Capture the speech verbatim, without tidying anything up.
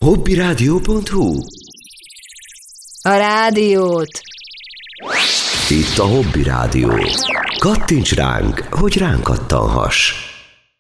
hobbyrádió pont hu. A rádiót. Itt a Hobby Rádió. Kattints ránk, hogy ránk kattanhass.